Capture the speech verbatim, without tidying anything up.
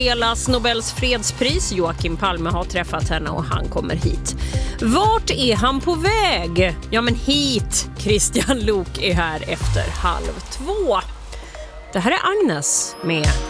Delas Nobels fredspris. Joakim Palme har träffat henne och han kommer hit. Vart är han på väg? Ja, men hit. Christian Lok är här efter halv två. Det här är Agnes med